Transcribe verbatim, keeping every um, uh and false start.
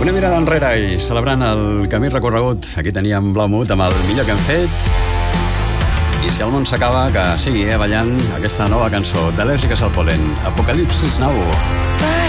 Una mirada enrere i celebrant el camí recorregut. Aquí teníem Blau Mut amb el millor que hem fet. I si el món s'acaba, que sigui, eh, ballant aquesta nova cançó d'Al·lèrgiques al Pol·len, Apocalipsis Now. Per